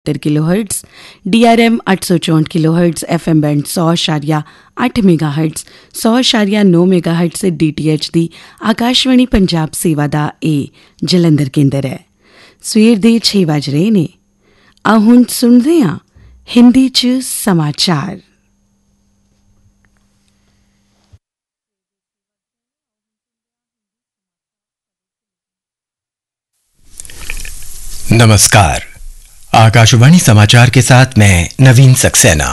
Kilohertz, DRM 864 kilohertz, FM band 100.8 megahertz, 100.9 megahertz से DTH ਦੀ ਆਕਾਸ਼ਵਾਣੀ ਪੰਜਾਬ ਸੇਵਾ ਦਾ ਇਹ ਜਲੰਧਰ ਕੇਂਦਰ ਹੈ। ਸਵੇਰ ਦੇ 6 ਵਜ ਰਹੇ ਨੇ। ਆ ਹੁਣ ਸੁਣਦੇ ਹਾਂ ਹਿੰਦੀ 'ਚ ਸਮਾਚਾਰ। नमस्कार। आकाशवाणी समाचार के साथ मैं नवीन सक्सेना।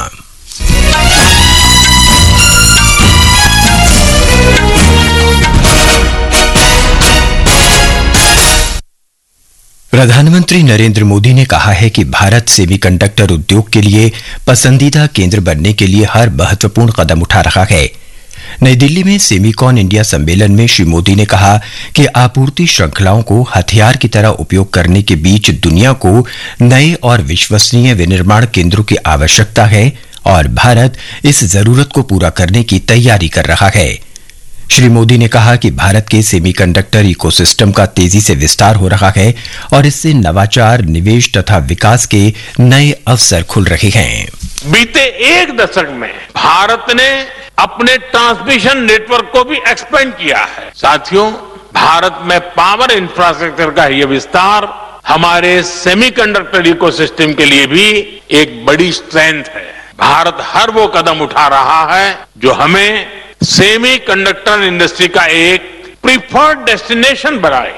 प्रधानमंत्री नरेंद्र मोदी ने कहा है कि भारत सेमीकंडक्टर उद्योग के लिए पसंदीदा केंद्र बनने के लिए हर महत्वपूर्ण कदम उठा रहा है। नई दिल्ली में सेमीकॉन इंडिया सम्मेलन में श्री मोदी ने कहा कि आपूर्ति श्रृंखलाओं को हथियार की तरह उपयोग करने के बीच दुनिया को नए और विश्वसनीय विनिर्माण केंद्रों की आवश्यकता है और भारत इस जरूरत को पूरा करने की तैयारी कर रहा है। श्री मोदी ने कहा कि भारत के सेमीकंडक्टर इकोसिस्टम का तेजी से विस्तार हो रहा है और इससे नवाचार, निवेश तथा विकास के नए अवसर खुल रहे हैं। बीते एक दशक में भारत ने अपने ट्रांसमिशन नेटवर्क को भी एक्सपेंड किया है। साथियों, भारत में पावर इंफ्रास्ट्रक्चर का यह विस्तार हमारे सेमीकंडक्टर इकोसिस्टम के लिए भी एक बड़ी स्ट्रेंथ है। भारत हर वो कदम उठा रहा है जो हमें सेमीकंडक्टर इंडस्ट्री का एक प्रीफर्ड डेस्टिनेशन बनाए।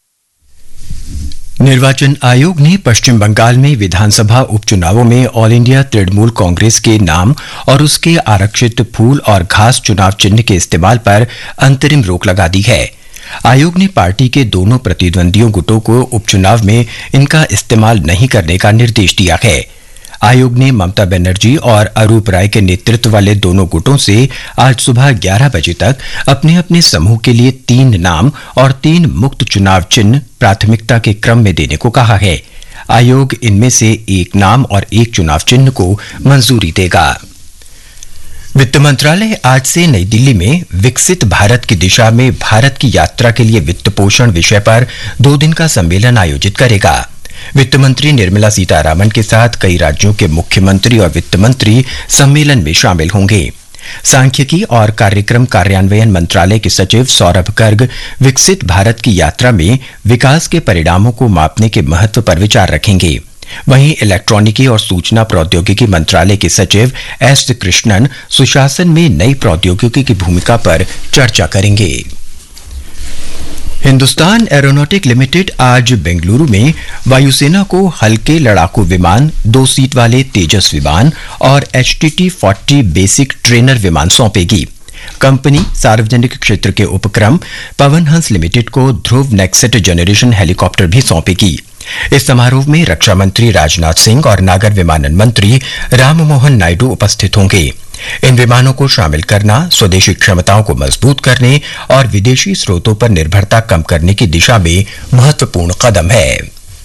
निर्वाचन आयोग ने पश्चिम बंगाल में विधानसभा उपचुनावों में ऑल इंडिया तृणमूल कांग्रेस के नाम और उसके आरक्षित फूल और घास चुनाव चिन्ह के इस्तेमाल पर अंतरिम रोक लगा दी है। आयोग ने पार्टी के दोनों प्रतिद्वंदियों गुटों को उपचुनाव में इनका इस्तेमाल नहीं करने का निर्देश दिया है। आयोग ने ममता बनर्जी और अरूप राय के नेतृत्व वाले दोनों गुटों से आज सुबह 11 बजे तक अपने अपने समूह के लिए 3 नाम और 3 मुक्त चुनाव चिन्ह प्राथमिकता के क्रम में देने को कहा है। आयोग इनमें से 1 नाम और 1 चुनाव चिन्ह को मंजूरी देगा। वित्त मंत्रालय आज से नई दिल्ली में विकसित भारत की दिशा में भारत की यात्रा के लिए वित्त पोषण विषय पर 2 दिन का सम्मेलन आयोजित करेगा। वित्त मंत्री निर्मला सीतारामन के साथ कई राज्यों के मुख्यमंत्री और वित्त मंत्री सम्मेलन में शामिल होंगे। सांख्यिकी और कार्यक्रम कार्यान्वयन मंत्रालय के सचिव सौरभ गर्ग विकसित भारत की यात्रा में विकास के परिणामों को मापने के महत्व पर विचार रखेंगे। वहीं इलेक्ट्रॉनिकी और सूचना प्रौद्योगिकी मंत्रालय के सचिव एस कृष्णन सुशासन में नई प्रौद्योगिकी की भूमिका पर चर्चा करेंगे। हिंदुस्तान एरोनॉटिक लिमिटेड आज बेंगलुरु में वायुसेना को हल्के लड़ाकू विमान, 2 सीट वाले तेजस विमान और HTT-40 बेसिक ट्रेनर विमान सौंपेगी। कंपनी सार्वजनिक क्षेत्र के उपक्रम पवन हंस लिमिटेड को ध्रुव नेक्सेट जनरेशन हेलीकॉप्टर भी सौंपेगी। इस समारोह में रक्षा मंत्री राजनाथ सिंह और नागर विमानन मंत्री राममोहन नायडू उपस्थित होंगे। इन विमानों को शामिल करना स्वदेशी क्षमताओं को मजबूत करने और विदेशी स्रोतों पर निर्भरता कम करने की दिशा में महत्वपूर्ण कदम है।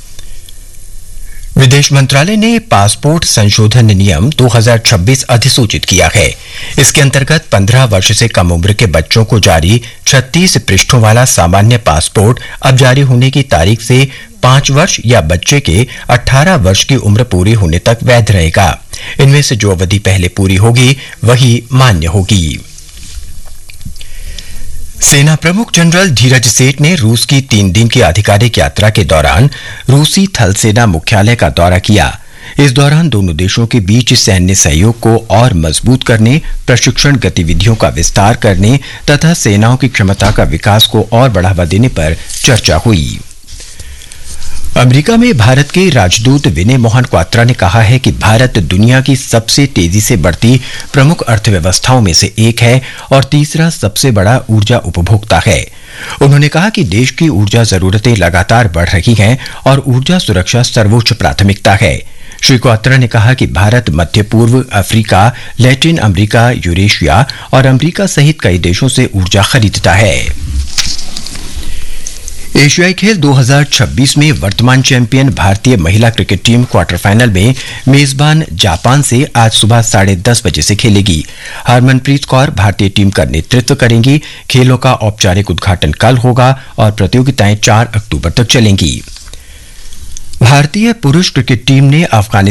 विदेश मंत्रालय ने पासपोर्ट संशोधन नियम 2026 अधिसूचित किया है। इसके अंतर्गत 15 वर्ष से कम उम्र के बच्चों को जारी 36 पृष्ठों वाला सामान्य पासपोर्ट अब जारी होने की तारीख से 5 वर्ष या बच्चे के 18 वर्ष की उम्र पूरी होने तक वैध रहेगा। इनमें से जो अवधि पहले पूरी होगी वही मान्य होगी। सेना प्रमुख जनरल धीरज सेठ ने रूस की 3 दिन की आधिकारिक यात्रा के दौरान रूसी थल सेना मुख्यालय का दौरा किया। इस दौरान दोनों देशों के बीच सैन्य सहयोग को और मजबूत करने, प्रशिक्षण गतिविधियों का विस्तार करने तथा सेनाओं की क्षमता का विकास को और बढ़ावा देने पर चर्चा हुई। अमेरिका में भारत के राजदूत विनय मोहन क्वात्रा ने कहा है कि भारत दुनिया की सबसे तेजी से बढ़ती प्रमुख अर्थव्यवस्थाओं में से एक है और तीसरा सबसे बड़ा ऊर्जा उपभोक्ता है। उन्होंने कहा कि देश की ऊर्जा जरूरतें लगातार बढ़ रही हैं और ऊर्जा सुरक्षा सर्वोच्च प्राथमिकता है। श्री क्वात्रा ने कहा कि भारत मध्य पूर्व, अफ्रीका, लैटिन अमेरिका, यूरेशिया और अमेरिका सहित कई देशों से ऊर्जा खरीदता है। एशियाई खेल 2026 में वर्तमान चैंपियन भारतीय महिला क्रिकेट टीम क्वार्टर फाइनल में मेजबान जापान से आज सुबह 10:30 बजे से खेलेगी। हरमनप्रीत कौर भारतीय टीम का नेतृत्व करेंगी। खेलों का औपचारिक उद्घाटन कल होगा और प्रतियोगिताएं 4 अक्टूबर तक चलेंगी। भारतीय पुरुष क्रिकेट टीम ने अफगानिस्तान